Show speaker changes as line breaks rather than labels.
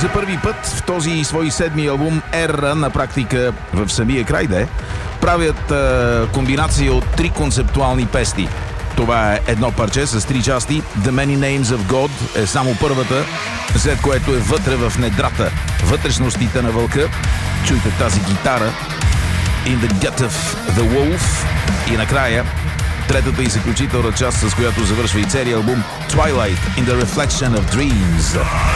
За първи път в този свой седми албум Ера, на практика в самия край правят комбинация от три концептуални песни. Това е едно парче с три части. The Many Names of God е само първата, след което е вътре в недрата, вътрешностите на вълка. Чуйте тази гитара. In the Gut of the Wolf. И накрая третата и заключителна част, с която завършва и целият албум, Twilight in the Reflection of Dreams.